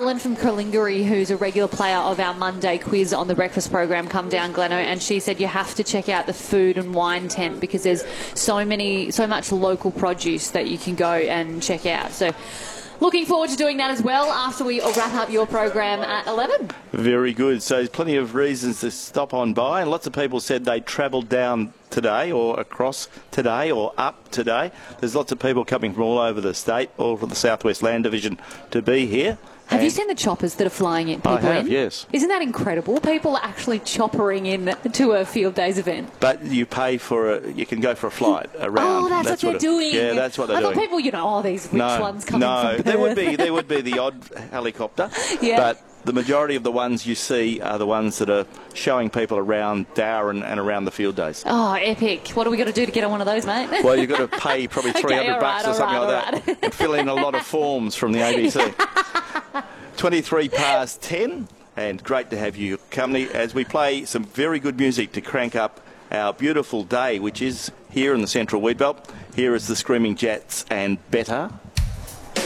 Evelyn from Kurlinguri, who's a regular player of our Monday quiz on the breakfast program, come down, Gleno, and she said you have to check out the food and wine tent because there's so much local produce that you can go and check out. So looking forward to doing that as well after we wrap up your program at 11. Very good. So there's plenty of reasons to stop on by, and lots of people said they travelled down today or across today or up today. There's lots of people coming from all over the state, all from the Southwest Land Division to be here. Have you seen the choppers that are flying in? I have, yes. Isn't that incredible? People are actually choppering in to a field days event. But you pay you can go for a flight around. Oh, that's what they're doing. Yeah, that's what they're doing. I thought people, these rich ones coming from Perth. There would be the odd helicopter. Yeah. But the majority of the ones you see are the ones that are showing people around Darwin and around the field days. Oh, epic. What do we got to do to get on one of those, mate? Well, you've got to pay probably $300 or something like that. And fill in a lot of forms from the ABC. 23 past 10, and great to have you company as we play some very good music to crank up our beautiful day, which is here in the Central Wheatbelt. Here is the Screaming Jets and Better.